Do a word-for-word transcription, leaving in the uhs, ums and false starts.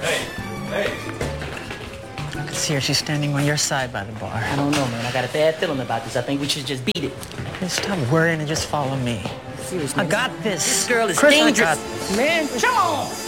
Hey, hey. I can see her. She's standing on your side by the bar. I don't know, man. I got a bad feeling about this. I think we should just beat it. Just stop worrying and just follow me. Seriously. I got this. This girl is Chris, dangerous. I got... Man, come on.